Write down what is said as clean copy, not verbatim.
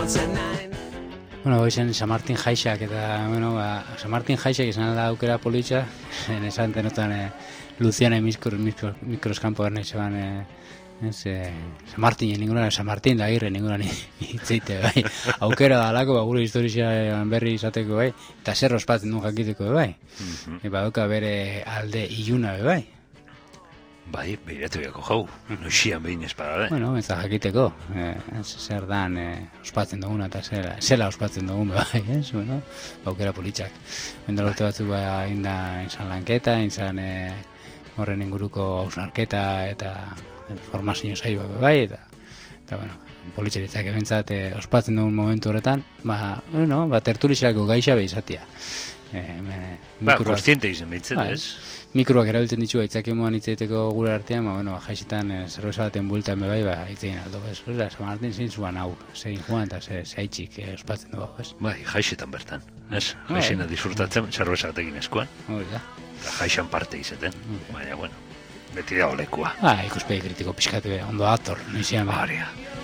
Bueno, goizen San Martin jaixak eta, bueno, San Martin jaixak izan da aukera politxa, esan denotan Luciana mikroskampo erne zeban, San Martin, ninguna San Martin da irre, ninguna hitzeite, bai. Aukera da alako, gure historia berri izateko, bai, eta zer ospatzen du jakiteko, bai. Badoka bere alde iluna, bai. Bai, behiratu behako jau, noixian behin espada, Bueno, ez da jakiteko, zer dan ospatzen duguna eta zela ospatzen dugun, bai, ez, bueno, aukera politxak. Bendalote batzuk izan lanketa, izan horren inguruko hausnarketa eta formazio zailo, bai, eta bueno, politxeritzak ebentzat ospatzen dugun momentu horretan, tertulizako gaixa behizatia. Kontziente izan behitzen, ez? Mikroak erabiltzen ditu aitzakemoan hitzaiteko gure artean, bueno, jaizetan zerbeza baten bueltan bai, hitzein aldo, ez? San Martin zein zuan hau, zein joan eta zeitzik ospatzen dugu, ez? Bai, jaizetan bertan, ez? Jaizena disfrutatzen zerbeza batekin eskuan. Eta jaixan parte izaten, baina, bueno, beti da olekua. Ikuspegi kritiko pixkatu ondo dator, noizian. Baria.